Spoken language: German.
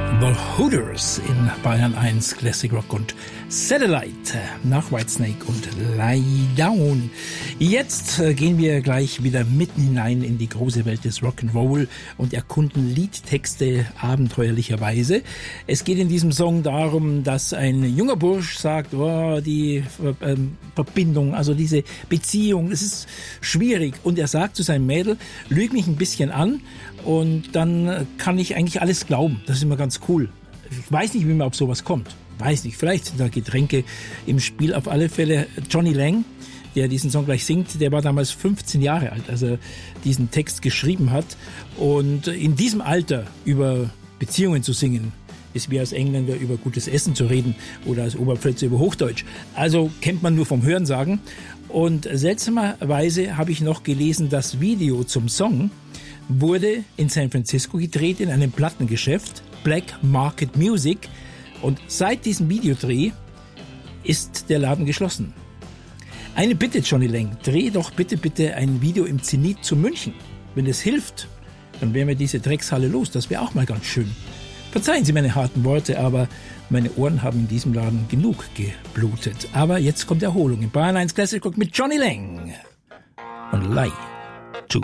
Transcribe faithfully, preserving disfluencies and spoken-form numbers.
The Hooters in Bayern eins Classic Rock und Satellite nach Whitesnake und Lie Down. Jetzt gehen wir gleich wieder mitten hinein in die große Welt des Rock'n'Roll und erkunden Liedtexte abenteuerlicherweise. Es geht in diesem Song darum, dass ein junger Bursch sagt, oh, die ähm, Verbindung, also diese Beziehung, es ist schwierig. Und er sagt zu seinem Mädel, lüg mich ein bisschen an und dann kann ich eigentlich alles glauben. Das ist immer ganz cool. Ich weiß nicht, wie man auf sowas kommt. Weiß nicht, vielleicht sind da Getränke im Spiel. Auf alle Fälle Johnny Lang, der diesen Song gleich singt, der war damals fünfzehn Jahre alt, als er diesen Text geschrieben hat. Und in diesem Alter über Beziehungen zu singen, ist wie als Engländer über gutes Essen zu reden oder als Oberpfälzer über Hochdeutsch. Also kennt man nur vom Hörensagen. Und seltsamerweise habe ich noch gelesen, das Video zum Song wurde in San Francisco gedreht in einem Plattengeschäft, Black Market Music. Und seit diesem Videodreh ist der Laden geschlossen. Eine Bitte, Johnny Lang, dreh doch bitte, bitte ein Video im Zenit zu München. Wenn es hilft, dann wären wir diese Dreckshalle los. Das wäre auch mal ganz schön. Verzeihen Sie meine harten Worte, aber meine Ohren haben in diesem Laden genug geblutet. Aber jetzt kommt Erholung in Bayern eins Classic Rock mit Johnny Lang und Lie.